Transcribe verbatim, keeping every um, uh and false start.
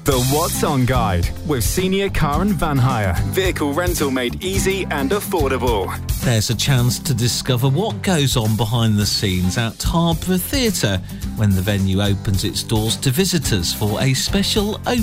The What's On Guide with Senior Car and Van Hire. Vehicle rental made easy and affordable. There's a chance to discover what goes on behind the scenes at Harborough Theatre when the venue opens its doors to visitors for a special open